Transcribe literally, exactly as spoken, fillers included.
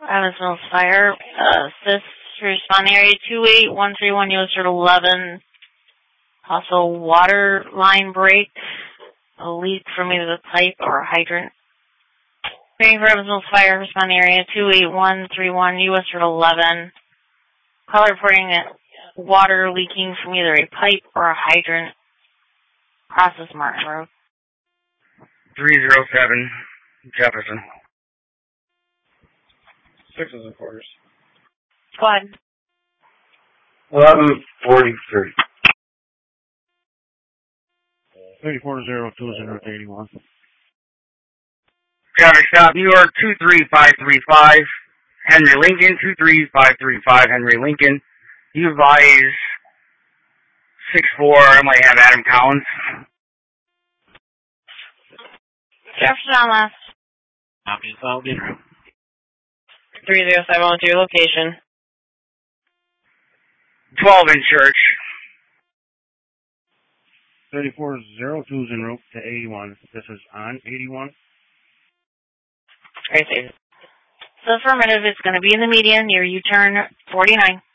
Evansville Fire, uh, assist respond area two eight one three one U S Route eleven. Also, water line break, a leak from either the pipe or a hydrant. Waiting for Evansville Fire, respond area two eight one three one U S Route eleven. Call reporting water leaking from either a pipe or a hydrant. Process Martin Road. three zero seven, Jefferson. Sixes and quarters. Go ahead. eleven forty-three. thirty-four zero two zero eighty-one. Traffic stop, New York two three five three five. Henry Lincoln two three five three five. Henry Lincoln. You advise six four. I might have Adam Collins. Jefferson on last. Copy, Falcon. three zero seven one two, location. twelve in Church. thirty-four zero two zero to eighty-one. This is on eighty-one. Great, David. So affirmative, it's going to be in the median near U-turn forty-nine.